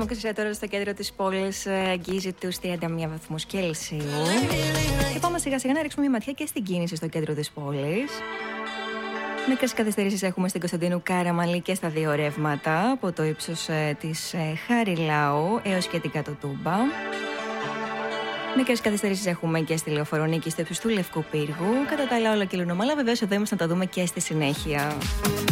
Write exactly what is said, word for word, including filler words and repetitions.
θερμοκρασία τώρα στο κέντρο της πόλης αγγίζει τους τριάντα μία βαθμούς Κέλσιου. Και πάμε σιγά σιγά να ρίξουμε μια ματιά και στην κίνηση στο κέντρο της πόλης. Μικρές καθυστερήσεις έχουμε στην Κωνσταντίνου Κάραμαλη και στα δύο ρεύματα, από το ύψος ε, της ε, Χαριλάου έως και την Κάτω Τούμπα. Μικρές καθυστερήσεις έχουμε και στη Λεωφόρο Νίκη στο ύψος του Λευκού Πύργου. Κατά τα άλλα όλα κυλούν ομαλά, βεβαίως εδώ είμαστε να τα δούμε και στη συνέχεια.